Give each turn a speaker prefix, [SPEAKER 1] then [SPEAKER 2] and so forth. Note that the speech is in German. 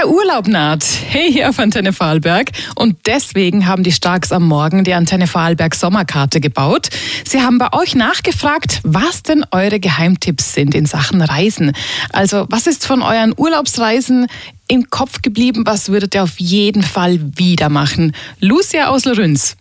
[SPEAKER 1] Der Urlaub naht. Hey, hier auf Antenne Vorarlberg. Und deswegen haben die Starks am Morgen die Antenne Vorarlberg Sommerkarte gebaut. Sie haben bei euch nachgefragt, was denn eure Geheimtipps sind in Sachen Reisen. Also, was ist von euren Urlaubsreisen im Kopf geblieben? Was würdet ihr auf jeden Fall wieder machen? Lucia aus Lerüns.